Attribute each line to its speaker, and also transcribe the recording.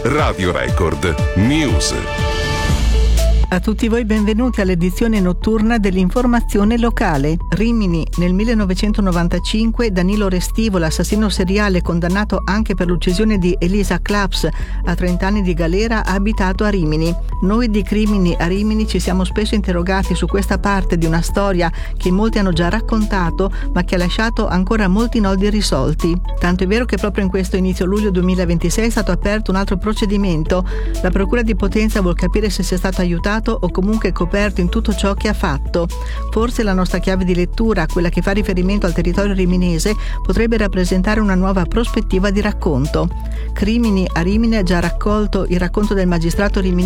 Speaker 1: Radio Record News.
Speaker 2: A tutti voi benvenuti all'edizione notturna dell'informazione locale. Rimini. Nel 1995 Danilo Restivo, l'assassino seriale condannato anche per l'uccisione di Elisa Claps a 30 anni di galera, ha abitato a Rimini. Noi di Crimini a Rimini ci siamo spesso interrogati su questa parte di una storia che molti hanno già raccontato, ma che ha lasciato ancora molti nodi irrisolti. Tanto è vero che proprio in questo inizio luglio 2026 è stato aperto un altro procedimento. La Procura di Potenza vuol capire se sia stato aiutato o comunque coperto in tutto ciò che ha fatto. Forse la nostra chiave di lettura, quella che fa riferimento al territorio riminese, potrebbe rappresentare una nuova prospettiva di racconto. Crimini a Rimini ha già raccolto il racconto del magistrato riminese